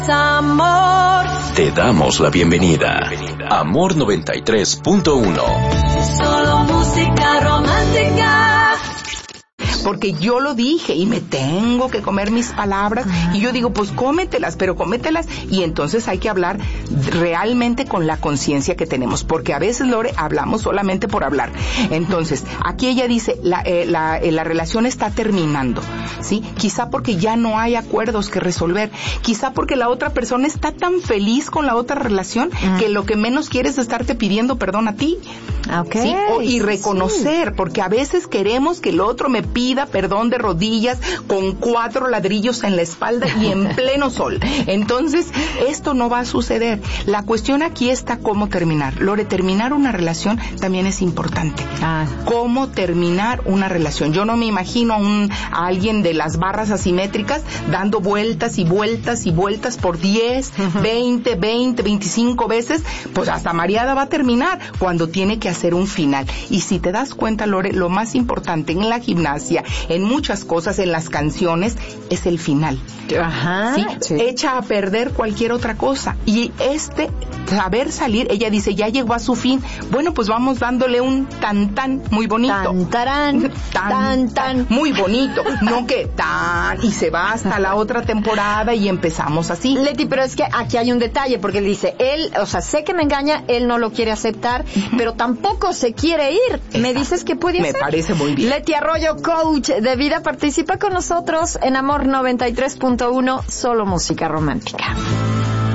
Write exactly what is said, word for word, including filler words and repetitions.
Amor. Te damos la bienvenida. Amor noventa y tres punto uno. Solo música romántica. Porque yo lo dije y me tengo que comer mis palabras. Y yo digo, pues cómetelas, pero cómetelas. Y entonces hay que hablar realmente con la conciencia que tenemos. Porque a veces, Lore, hablamos solamente por hablar. Entonces, aquí ella dice, la, eh, la, eh, la relación está terminando, ¿sí? Quizá porque ya no hay acuerdos que resolver. Quizá porque la otra persona está tan feliz con la otra relación uh-huh. que lo que menos quiere es estarte pidiendo perdón a ti. Okay. ¿Sí? O, y reconocer, sí. Porque a veces queremos que el otro me pida perdón de rodillas con cuatro ladrillos en la espalda y en pleno sol. Entonces, esto no va a suceder. La cuestión aquí está cómo terminar. Lore, terminar una relación también es importante. Ah. Cómo terminar una relación. Yo no me imagino a, un, a alguien de las barras asimétricas dando vueltas y vueltas y vueltas por diez, uh-huh. veinte, veinte, veinticinco veces. Pues hasta mareada va a terminar cuando tiene que hacer un final. Y si te das cuenta, Lore, lo más importante en la gimnasia, en muchas cosas, en las canciones, es el final. Ajá. ¿Sí? Sí. Echa a perder cualquier otra cosa. Y este saber salir, ella dice, ya llegó a su fin. Bueno, pues vamos dándole un tan tan muy bonito. Tan tarán, tan, tan tan. Muy bonito. No que tan y se va hasta la otra temporada y empezamos así. Leti, pero es que aquí hay un detalle, porque él dice, él, o sea, sé que me engaña, él no lo quiere aceptar, pero tampoco se quiere ir. Exacto. ¿Me dices qué puede hacer? Me parece muy bien. Leti Arroyo, coach de vida, participa con nosotros en Amor noventa y tres punto uno, solo música romántica.